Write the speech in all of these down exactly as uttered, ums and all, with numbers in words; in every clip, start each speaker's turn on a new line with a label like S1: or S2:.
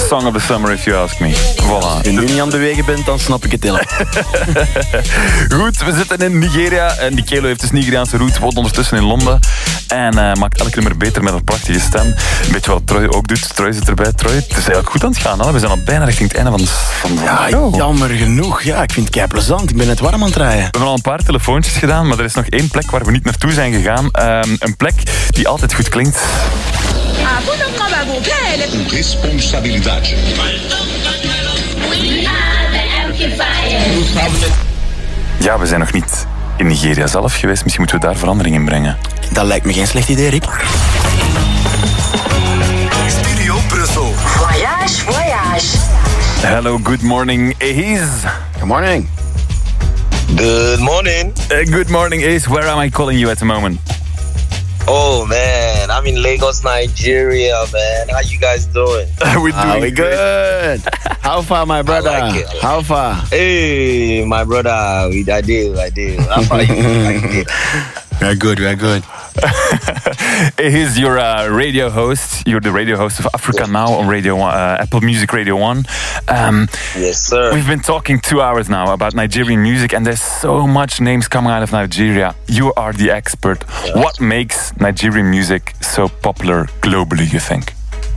S1: song of the summer, if you ask me. Voilà.
S2: Als je nu niet aan de wegen bent, dan snap ik het heel.
S1: Goed, we zitten in Nigeria. En die Kelo heeft dus Nigeriaanse roots, woont ondertussen in Londen. En uh, maakt elke nummer beter met een prachtige stem. Een beetje wat Troy ook doet. Troy zit erbij. Troy, het is eigenlijk goed aan het gaan. Hè? We zijn al bijna richting het einde van de, van de
S2: Ja,
S1: show.
S2: jammer genoeg. Ja, ik vind het kei plezant. Ik ben net warm aan het rijden.
S1: We hebben al een paar telefoontjes gedaan, maar er is nog één plek waar we niet naartoe zijn gegaan. Um, een plek die altijd goed klinkt.
S3: Responsabilidade.
S1: Ja, we zijn nog niet in Nigeria zelf geweest. Misschien moeten we daar verandering in brengen.
S2: Dat lijkt me geen slecht idee, Rick.
S3: Studio Brussel.
S4: Voyage, voyage.
S1: Hello, good morning, Ace.
S2: Good morning.
S5: Good morning.
S1: Uh, good morning, Ace. Where am I calling you at the moment?
S5: Oh man, I'm in Lagos, Nigeria, man. How you guys doing?
S1: We're
S2: Ah,
S1: doing
S2: we good. How far, my brother?
S5: I like it, I like
S2: How far?
S5: Hey, my brother, we, I did, I did. How far you? I did.
S2: We are good, we are good.
S1: Ace, you're a radio host. You're the radio host of Africa
S5: Yes.
S1: Now on Radio One, uh, Apple Music Radio One. Um,
S5: Yes, sir.
S1: We've been talking two hours now about Nigerian music, and there's so much names coming out of Nigeria. You are the expert.
S5: Yes.
S1: What makes Nigerian music so popular globally, you think?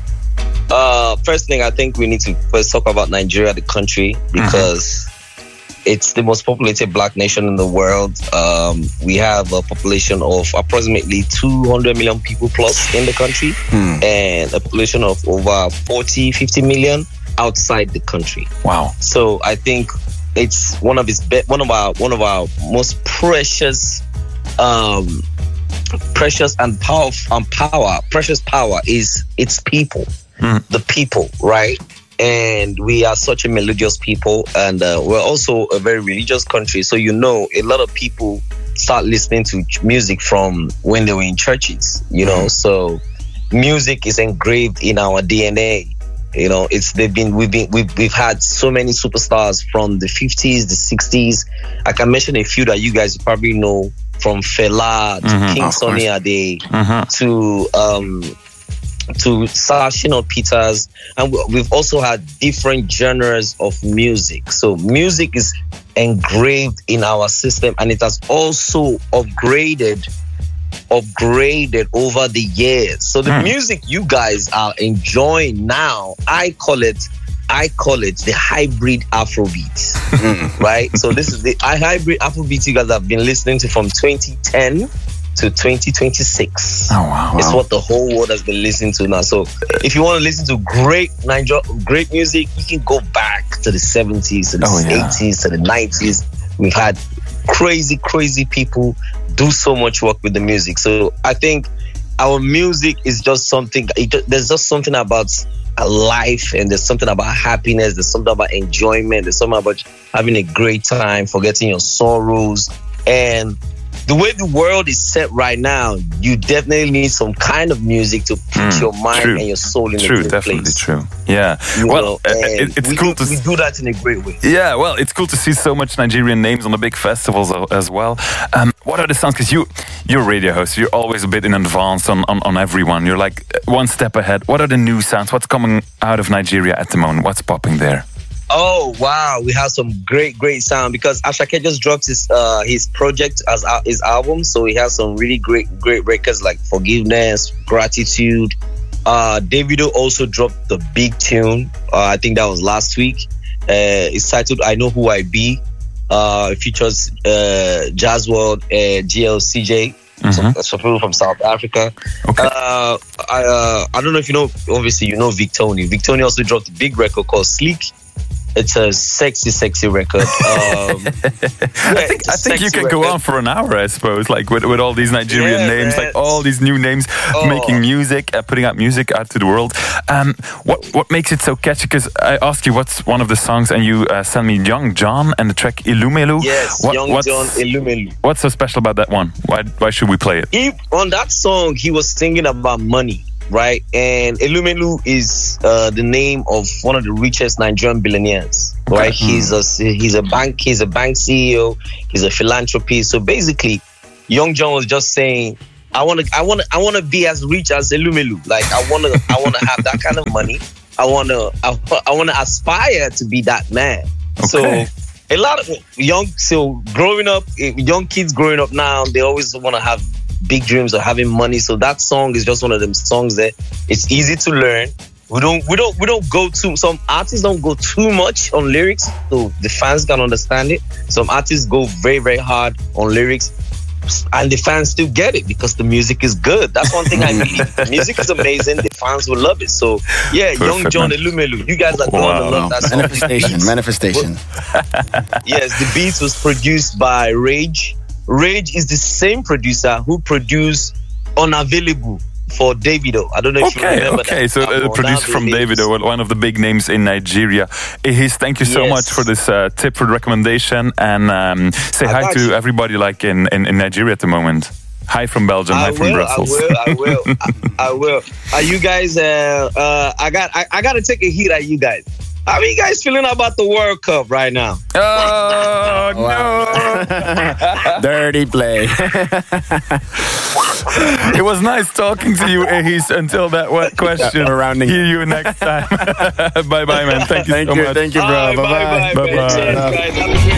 S5: Uh, first thing, I think we need to first talk about Nigeria, the country, because it's the most populated black nation in the world. Um, we have a population of approximately two hundred million people plus in the country, and a population of over forty, fifty million outside the country.
S1: Wow.
S5: So I think it's one of his be- one of our one of our most precious, um, precious and power and power precious power is its people, the people, right? And we are such a melodious people, and uh, we're also a very religious country. So you know, a lot of people start listening to ch- music from when they were in churches. You know, so music is engraved in our D N A. You know, it's they've been we've been we've we've had so many superstars from the fifties, the sixties. I can mention a few that you guys probably know, from Fela to
S1: Mhm,
S5: King
S1: of
S5: Sunny
S1: course.
S5: Ade
S1: Mhm.
S5: to um to Sashino Peters, and we- we've also had different genres of music. So music is engraved in our system, and it has also upgraded upgraded over the years. So the
S1: Hmm.
S5: music you guys are enjoying now, I call it I call it the hybrid Afrobeat. Right? So this is the I hybrid Afrobeat you guys have been listening to from twenty ten to twenty twenty-six.
S1: Oh, wow.
S5: It's
S1: wow.
S5: what the whole world has been listening to now. So if you want to listen to great Niger- great music, you can go back to the seventies, to the
S1: Oh, yeah.
S5: eighties, to the nineties. We've had crazy, crazy people do so much work with the music. So I think our music is just something, it, ju- there's just something about a life, and there's something about happiness, there's something about enjoyment, there's something about having a great time, forgetting your sorrows. And the way the world is set right now, you definitely need some kind of music to put
S1: Mm,
S5: your mind
S1: true.
S5: and your soul in
S1: True,
S5: a good
S1: definitely
S5: place.
S1: true. Yeah.
S5: You
S1: well,
S5: know,
S1: uh,
S5: and
S1: it, it's
S5: we,
S1: cool
S5: do,
S1: to
S5: we do that in a great way.
S1: Yeah, well, it's cool to see so much Nigerian names on the big festivals a- as well. Um, what are the sounds? Because you, you're a radio host, you're always a bit in advance on, on, on everyone. You're like one step ahead. What are the new sounds? What's coming out of Nigeria at the moment? What's popping there?
S5: Oh wow, we have some great, great sound, because Ashake just dropped his uh, his project as uh, his album, so he has some really great, great records like Forgiveness, Gratitude. Uh, Davido also dropped the big tune. Uh, I think that was last week. Uh, it's titled "I Know Who I Be." Uh, it features uh, Jazz World and G L C J.
S1: Mhm.
S5: So, so people from South Africa.
S1: Okay.
S5: Uh, I uh, I don't know if you know. Obviously, you know Victoni. Victoni also dropped a big record called Sleek. It's a sexy, sexy record. Um,
S1: I think I think you can go on for an hour, I suppose, like with, with all these Nigerian
S5: Yeah,
S1: names,
S5: man.
S1: like all these new names,
S5: Oh.
S1: making music, uh, putting out music out to the world. Um, what what makes it so catchy? Because I asked you what's one of the songs, and you uh, sent me Young John and the track Ilumelu.
S5: Yes,
S1: What-
S5: Young
S1: what's,
S5: John Elumelu.
S1: What's so special about that one? Why why should we play it?
S5: He, on that song, he was singing about money, right? And Elumelu is uh, the name of one of the richest Nigerian billionaires, right? He's a he's a bank he's a bank C E O. He's a philanthropist. So basically, Young John was just saying, I want to I want to I want to be as rich as Elumelu. Like I want to I want to have that kind of money. I wanna I, I wanna aspire to be that man.
S1: Okay.
S5: So a lot of young so growing up, young kids growing up now, they always want to have big dreams of having money. So that song is just one of them songs that it's easy to learn. We don't we don't we don't go too some artists don't go too much on lyrics so the fans can understand it. Some artists go very, very hard on lyrics and the fans still get it because the music is good. That's one thing I believe. The music is amazing, the fans will love it. So yeah,
S1: Perfect,
S5: Young John
S1: man.
S5: Elumelu, you guys are going
S1: Wow.
S5: to love that song.
S2: Manifestation, manifestation.
S5: Yes, the beat was produced by Rage. Rage is the same producer who produced Unavailable for Davido. I don't know if you
S1: Okay,
S5: remember
S1: okay.
S5: that.
S1: So uh,
S5: song,
S1: produced from
S5: Unavailable.
S1: Davido, one of the big names in Nigeria. Ehis, thank you so
S5: Yes.
S1: much for this uh, tip for the recommendation, and um, say
S5: I
S1: hi
S5: got
S1: to
S5: you.
S1: everybody like in, in, in Nigeria at the moment. Hi from Belgium,
S5: I
S1: hi from
S5: will,
S1: Brussels.
S5: I will, I will, I, I will. Are you guys? Uh, uh, I got, I, I got to take a hit at you guys. How are you guys feeling about the World Cup right now?
S1: Oh no!
S2: Dirty play.
S1: It was nice talking to you, Ehis. Until that one question.
S2: we're rounding.
S1: Hear you next time. Bye bye, man. Thank you
S2: Thank
S1: so
S2: you,
S1: much.
S2: thank you, bro.
S5: Bye,
S2: Bye-bye.
S5: bye, bye,
S1: Bye-bye.
S5: Cheers, guys. Have a great